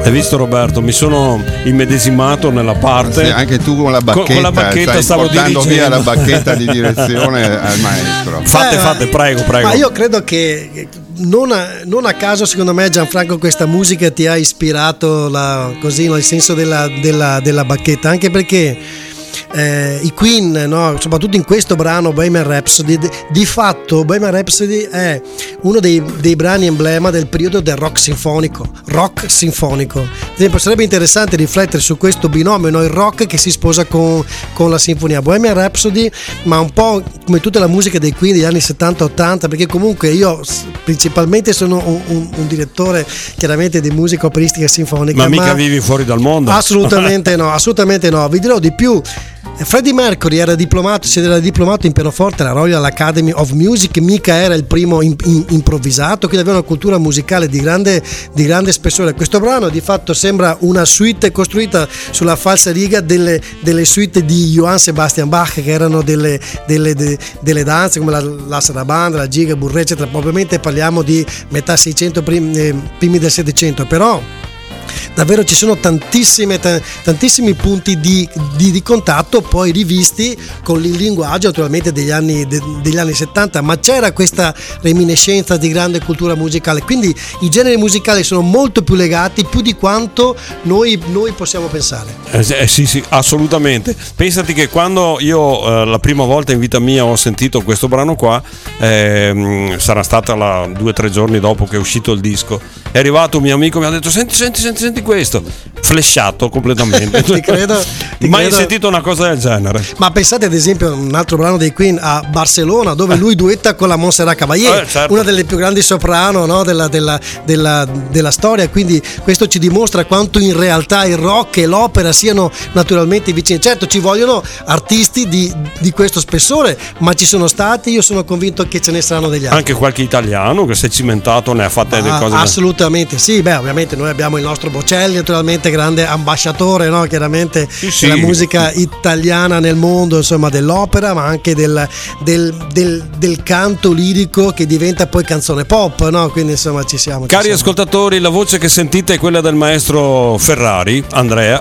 Hai visto, Roberto? Mi sono immedesimato nella parte. Sì, anche tu con la bacchetta. Con la bacchetta stai stavo portando dirigendo. via la bacchetta di direzione al maestro. Fate, prego. Ma io credo che non a caso, secondo me, Gianfranco, questa musica ti ha ispirato così, nel senso della bacchetta, anche perché i Queen, no? Soprattutto in questo brano Bohemian Rhapsody, di fatto Bohemian Rhapsody è uno dei brani emblema del periodo del rock sinfonico. Ad esempio, sarebbe interessante riflettere su questo binomio, no? Il rock che si sposa con la sinfonia. Bohemian Rhapsody, ma un po' come tutta la musica dei Queen degli anni 70-80, perché comunque io principalmente sono un direttore chiaramente di musica operistica sinfonica. Ma mica vivi fuori dal mondo? Assolutamente no. Vi dirò di più. Freddie Mercury era diplomato in pianoforte alla Royal Academy of Music, mica era il primo improvvisato, quindi aveva una cultura musicale di grande spessore. Questo brano di fatto sembra una suite costruita sulla falsariga delle suite di Johann Sebastian Bach, che erano delle danze come la sarabanda, la giga, burré, eccetera. Ovviamente parliamo di metà 600 primi del 700, però davvero ci sono tantissimi punti di contatto, poi rivisti con il linguaggio naturalmente degli anni 70, ma c'era questa reminiscenza di grande cultura musicale, quindi i generi musicali sono molto più legati, più di quanto noi possiamo pensare. Sì, assolutamente. Pensati che quando io la prima volta in vita mia ho sentito questo brano qua, sarà stata 2 o 3 giorni dopo che è uscito il disco, è arrivato un mio amico, mi ha detto senti questo, flashato completamente. Ti credo. Mai sentito una cosa del genere. Ma pensate ad esempio a un altro brano dei Queen a Barcellona, dove lui duetta con la Montserrat Caballé, certo. Una delle più grandi soprano, no, della storia, quindi questo ci dimostra quanto in realtà il rock e l'opera siano naturalmente vicini. Certo, ci vogliono artisti di questo spessore, ma ci sono stati, io sono convinto che ce ne saranno degli altri. Anche qualche italiano che si è cimentato, ne ha fatte delle cose. Assolutamente sì, ovviamente noi abbiamo il nostro Bocelli, naturalmente grande ambasciatore, no? Chiaramente sì. della musica italiana nel mondo, insomma, dell'opera, ma anche del canto lirico che diventa poi canzone pop, no? Quindi insomma ci siamo. Cari ascoltatori, la voce che sentite è quella del maestro Ferrari, Andrea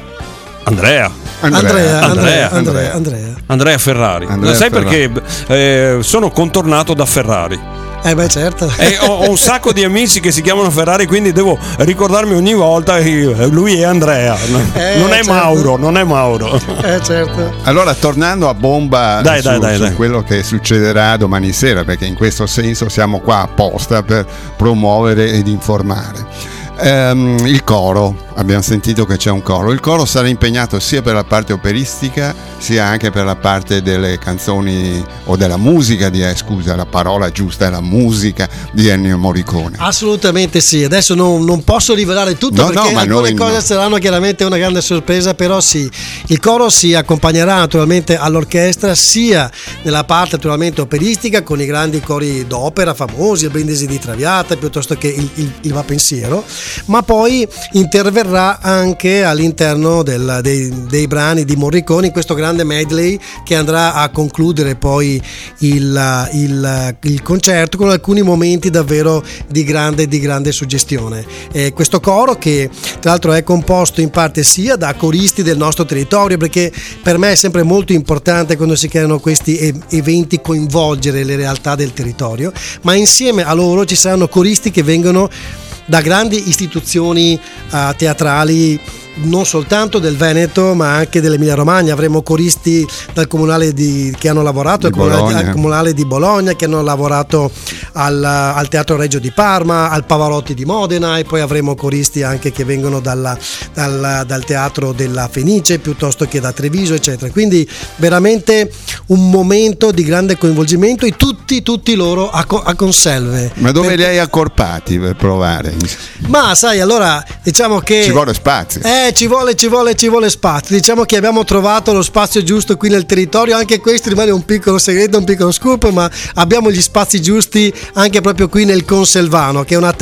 Ferrari. Sai perché sono contornato da Ferrari. Certo. Ho un sacco di amici che si chiamano Ferrari, quindi devo ricordarmi ogni volta che lui è Andrea, non è Mauro. Certo. Allora, tornando a bomba su quello che succederà domani sera, perché in questo senso siamo qua apposta per promuovere ed informare. Il coro, abbiamo sentito che c'è un coro. Il coro sarà impegnato sia per la parte operistica sia anche per la parte delle canzoni o della musica la parola giusta è la musica di Ennio Morricone. Assolutamente sì. Adesso non posso rivelare tutto, perché alcune cose saranno chiaramente una grande sorpresa, però sì, il coro si accompagnerà naturalmente all'orchestra sia nella parte naturalmente operistica con i grandi cori d'opera famosi, il Brindisi di Traviata piuttosto che il Va Pensiero, ma poi interverrà anche all'interno dei brani di Morricone in questo grande medley che andrà a concludere poi il concerto con alcuni momenti davvero di grande suggestione. Questo coro, che tra l'altro è composto in parte sia da coristi del nostro territorio, perché per me è sempre molto importante quando si creano questi eventi coinvolgere le realtà del territorio, ma insieme a loro ci saranno coristi che vengono da grandi istituzioni teatrali non soltanto del Veneto ma anche dell'Emilia Romagna. Avremo coristi dal comunale che hanno lavorato al comunale di Bologna, che hanno lavorato al Teatro Regio di Parma, al Pavarotti di Modena, e poi avremo coristi anche che vengono dal Teatro della Fenice piuttosto che da Treviso, eccetera. Quindi veramente un momento di grande coinvolgimento, e tutti loro a conselve. Ma dove li hai accorpati per provare? Ma sai, allora diciamo che ci vuole spazio. Ci vuole spazio. Diciamo che abbiamo trovato lo spazio giusto qui nel territorio. Anche questo rimane un piccolo segreto, un piccolo scoop, ma abbiamo gli spazi giusti anche proprio qui nel Conselvano, che è una